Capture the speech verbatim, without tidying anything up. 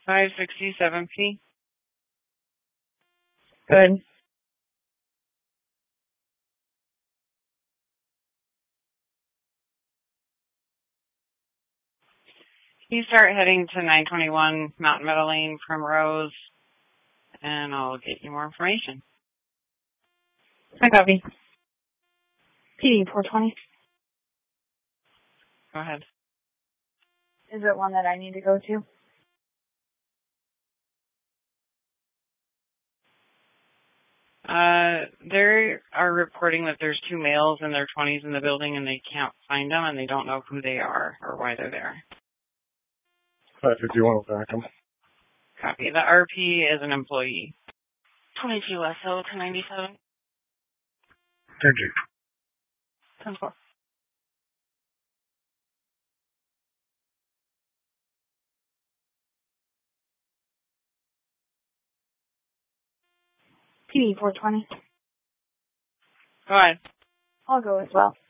five sixty-seven P. Good. You start heading to nine twenty-one Mountain Meadow Lane from Rose, and I'll get you more information. I copy. P D four twenty. Go ahead. Is it one that I need to go to? Uh, they are reporting that there's two males in their twenties in the building, and they can't find them, and they don't know who they are or why they're there. five fifty-one will back them. Copy. The R P is an employee. twenty-two S O to ninety-seven. Thank you. ten four. P D four twenty. Go ahead. I'll go as well.